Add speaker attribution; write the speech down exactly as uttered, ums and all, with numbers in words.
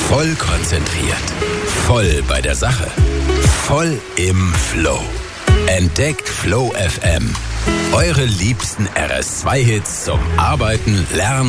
Speaker 1: Voll konzentriert. Voll bei der Sache. Voll im Flow. Entdeckt Flow F M. Eure liebsten R S zwei Hits zum Arbeiten, Lernen